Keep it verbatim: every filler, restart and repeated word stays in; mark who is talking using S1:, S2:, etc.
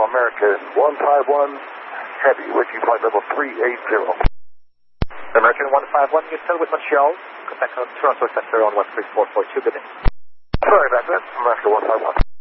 S1: America one five one Heavy, with you flight level three eighty.
S2: American one five one, you're still with Montreal. Contact Toronto Center on one three four four two, good day.
S1: Sorry about that, America one five one.